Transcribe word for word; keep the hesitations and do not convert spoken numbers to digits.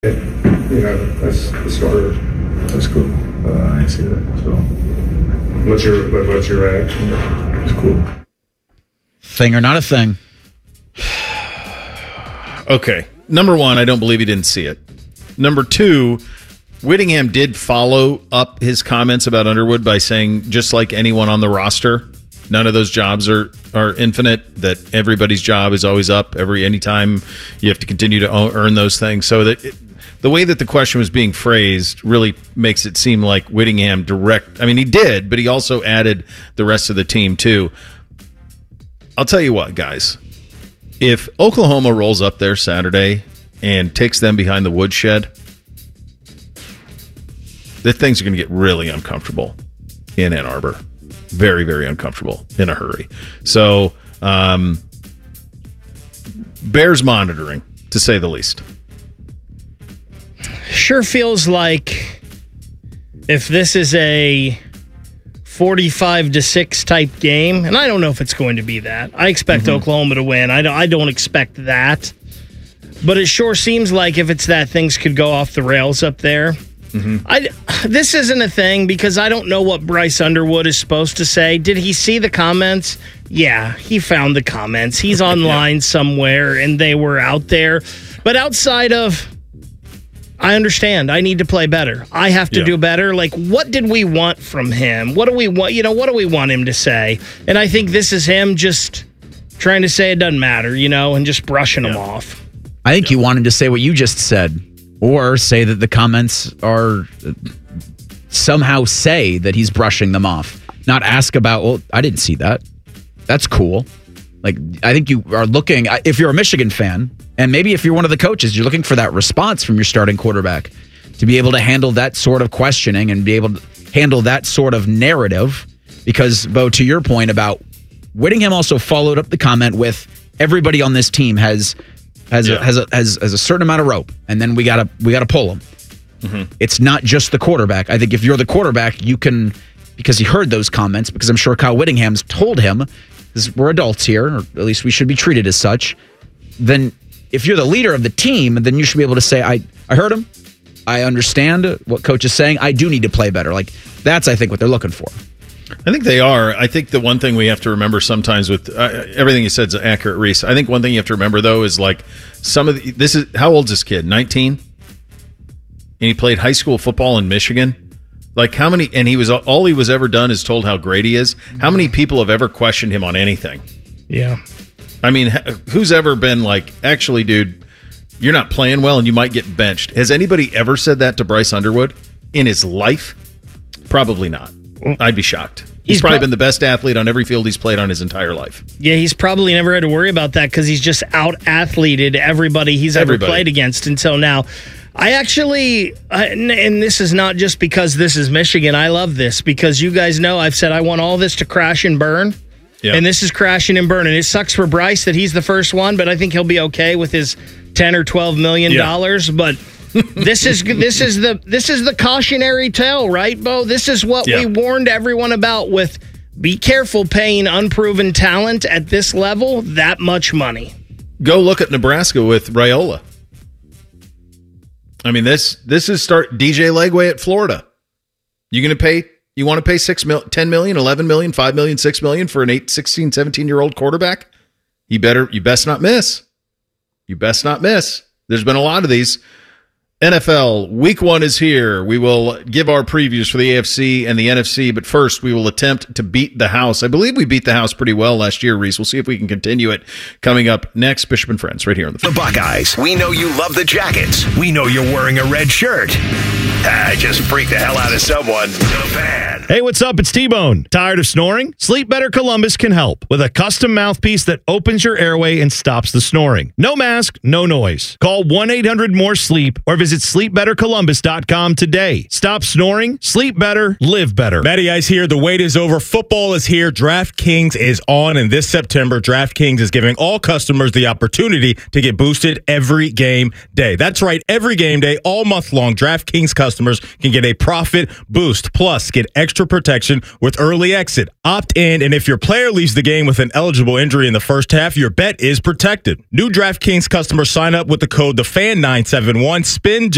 You know, that's the starter. That's cool. Uh, I see that. So, what's your what's your reaction? It's cool. Thing or not a thing? Okay. Number one, I don't believe he didn't see it. Number two, Whittingham did follow up his comments about Underwood by saying, just like anyone on the roster, none of those jobs are, are infinite, that everybody's job is always up every anytime you have to continue to own, earn those things. So that it, the way that the question was being phrased really makes it seem like Whittingham direct. I mean, he did, but he also added the rest of the team too. I'll tell you what, guys. If Oklahoma rolls up there Saturday and takes them behind the woodshed, the things are going to get really uncomfortable in Ann Arbor. Very, very uncomfortable in a hurry. So, um, Bears monitoring, to say the least. Sure feels like if this is a forty-five to six type game, and I don't know if it's going to be that. I expect mm-hmm. Oklahoma to win. I don't, I don't expect that. But it sure seems like if it's that, things could go off the rails up there. Mm-hmm. I, this isn't a thing because I don't know what Bryce Underwood is supposed to say. Did he see the comments? Yeah, he found the comments. He's online yeah. somewhere, and they were out there. But outside of, I understand, I need to play better. I have to yeah. do better. Like, what did we want from him? What do we want? You know, what do we want him to say? And I think this is him just trying to say it doesn't matter, you know, and just brushing yeah. them off. I think yeah. you want him to say what you just said. Or say that the comments are somehow say that he's brushing them off. Not ask about, well, I didn't see that. That's cool. Like, I think you are looking, if you're a Michigan fan, and maybe if you're one of the coaches, you're looking for that response from your starting quarterback to be able to handle that sort of questioning and be able to handle that sort of narrative. Because, Bo, to your point about Whittingham also followed up the comment with everybody on this team has... Has, yeah. a, has, a, has has a certain amount of rope, and then we gotta we gotta pull them. Mm-hmm. It's not just the quarterback. I think if you're the quarterback, you can, because he heard those comments, because I'm sure Kyle Whittingham's told him, because we're adults here, or at least we should be treated as such. Then, if you're the leader of the team, then you should be able to say, "I I heard him. I understand what coach is saying. I do need to play better." Like that's, I think, what they're looking for. I think they are. I think the one thing we have to remember sometimes with uh, everything you said is accurate, Reese. I think one thing you have to remember, though, is like some of the, this is, how old's this kid? nineteen? And he played high school football in Michigan? Like how many, and he was, all he was ever done is told how great he is. How many people have ever questioned him on anything? Yeah. I mean, who's ever been like, actually, dude, you're not playing well and you might get benched. Has anybody ever said that to Bryce Underwood in his life? Probably not. I'd be shocked. He's, he's probably pro- been the best athlete on every field he's played on his entire life. Yeah, he's probably never had to worry about that because he's just out-athleted everybody he's everybody. ever played against until now. I actually, uh, and this is not just because this is Michigan, I love this because you guys know I've said I want all this to crash and burn, yeah. and this is crashing and burning. It sucks for Bryce that he's the first one, but I think he'll be okay with his ten or twelve million dollars, yeah. but... this is this is the this is the cautionary tale, right, Bo? This is what yeah. we warned everyone about with be careful paying unproven talent at this level that much money. Go look at Nebraska with Raiola. I mean, this this is start D J Legway at Florida. You going to pay you want to pay six mil, ten million, eleven million, five million, six million for an eight, sixteen, seventeen-year-old quarterback? You better you best not miss. You best not miss. There's been a lot of these. N F L, week one is here. We will give our previews for the A F C and the N F C, but first we will attempt to beat the house. I believe we beat the house pretty well last year, Reese. We'll see if we can continue it. Coming up next, Bishop and Friends, right here on the The Buckeyes. We know you love the Jackets. We know you're wearing a red shirt. Ah, just freak the hell out of someone. So bad. Hey, what's up? It's T-Bone. Tired of snoring? Sleep Better Columbus can help with a custom mouthpiece that opens your airway and stops the snoring. No mask, no noise. Call one eight hundred more sleep or visit sleep better columbus dot com today. Stop snoring, sleep better, live better. Matty Ice here. The wait is over. Football is here. DraftKings is on, and this September, DraftKings is giving all customers the opportunity to get boosted every game day. That's right, every game day, all month long, DraftKings customers can get a profit boost. Plus, get extra protection with early exit. Opt in, and if your player leaves the game with an eligible injury in the first half, your bet is protected. New DraftKings customers sign up with the code the fan nine seven one. Spin